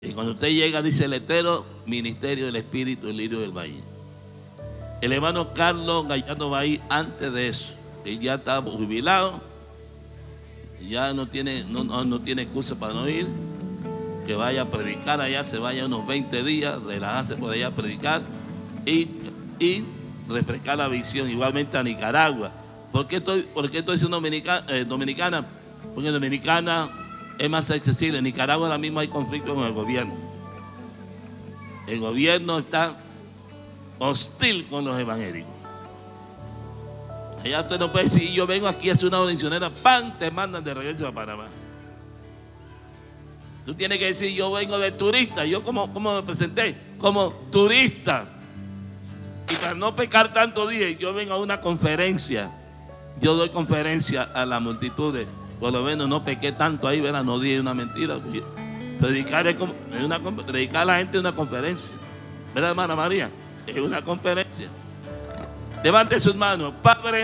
Y cuando usted llega, dice letrero, Ministerio del Espíritu del Lirio del Valle. El hermano Carlos Gallardo va a ir antes de eso. Él ya está jubilado, ya no tiene excusa para no ir. Que vaya a predicar allá, se vaya unos 20 días, relajarse por allá a predicar y refrescar la visión. Igualmente a Nicaragua. ¿Por qué estoy diciendo dominicana? Porque dominicana es más accesible. En Nicaragua ahora mismo hay conflicto con el gobierno. El gobierno está hostil con los evangélicos. Allá usted no puede decir, yo vengo aquí a hacer una obra misionera, ¡pam!, te mandan de regreso a Panamá. Tú tienes que decir, yo vengo de turista. Yo como me presenté, como turista. Y para no pecar tanto dije, yo vengo a una conferencia. Yo doy conferencia a las multitudes. Por lo menos no pequé tanto ahí, ¿verdad? No dije una mentira. Predicar a la gente es una conferencia. ¿Verdad, hermana María? Es una conferencia. Levante sus manos. Padre,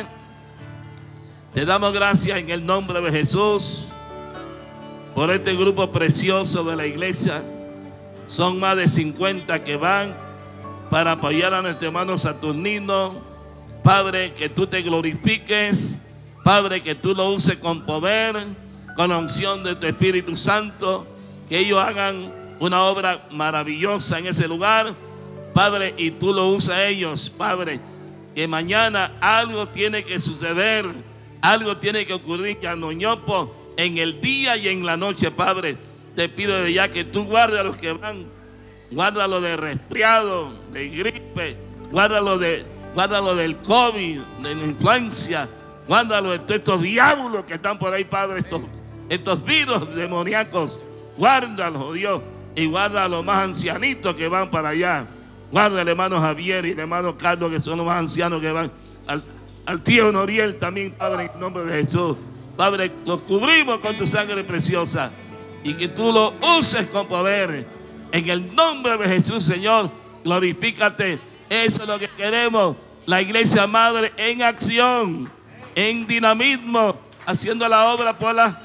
te damos gracias en el nombre de Jesús por este grupo precioso de la iglesia. Son más de 50 que van para apoyar a nuestro hermano Saturnino. Padre, que tú te glorifiques. Padre, que tú lo uses con poder, con la unción de tu Espíritu Santo. Que ellos hagan una obra maravillosa en ese lugar, Padre, y tú lo usas a ellos, Padre. Que mañana algo tiene que suceder, algo tiene que ocurrir en Noñopo, en el día y en la noche, Padre. Te pido de ya que tú guardes a los que van, guárdalo de resfriado, de gripe, guárdalo del COVID, de la influencia, guárdalo de todos estos diablos que están por ahí, Padre, estos virus demoníacos, guárdalos, oh Dios, y guarda a los más ancianitos que van para allá. Guarda al hermano Javier y al hermano Carlos, que son los más ancianos que van. Al tío Noriel también, Padre, en nombre de Jesús. Padre, los cubrimos con tu sangre preciosa y que tú lo uses con poder. En el nombre de Jesús, Señor, glorifícate. Eso es lo que queremos. La iglesia madre en acción, en dinamismo, haciendo la obra por la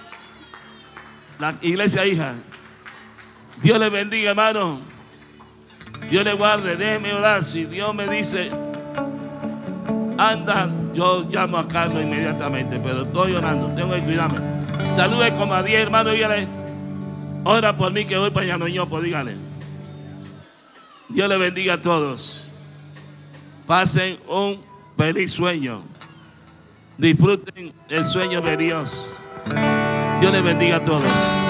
iglesia hija. Dios le bendiga, hermano. Dios le guarde. Déjeme orar. Si Dios me dice, anda, yo llamo a Carlos inmediatamente, pero estoy orando, tengo que cuidarme. Salude como a 10 hermanos, dígale, ora por mí que voy para Ñanoñopo, dígale. Dios le bendiga a todos. Pasen un feliz sueño. Disfruten el sueño de Dios. Dios le bendiga a todos.